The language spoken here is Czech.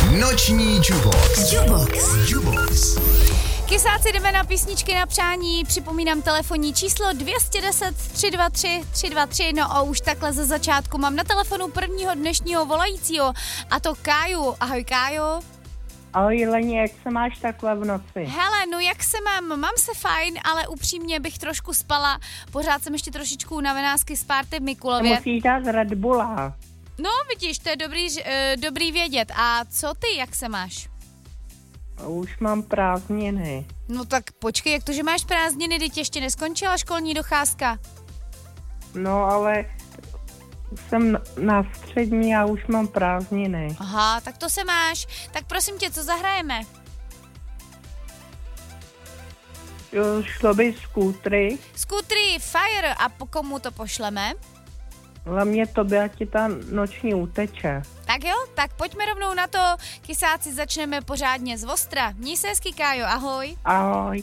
Noční Jubox. Kysáci, jdeme na písničky na přání, připomínám telefonní číslo 210 323 323, no a už takhle ze začátku mám na telefonu prvního dnešního volajícího, a to Káju. Ahoj Kájo. Ahoj Leni, jak se máš takhle v noci? Hele, no jak se mám? Mám se fajn, ale upřímně bych trošku spala, pořád jsem ještě trošičku unavená z párty v Mikulově. Musíš dát z Red Bulla. No vidíš, to je dobrý vědět. A co ty, jak se máš? Už mám prázdniny. No tak počkej, jak to, že máš prázdniny, teď ještě neskončila školní docházka? No ale jsem na střední a už mám prázdniny. Aha, tak to se máš. Tak prosím tě, co zahrajeme? Jo, šlo by skútry. Skútry Fire, a po komu to pošleme? Hlavně tobě, ať ti ta noční uteče. Tak jo, tak pojďme rovnou na to. Kysáci, začneme pořádně z ostra. Měj se hezky, Kájo, ahoj. Ahoj.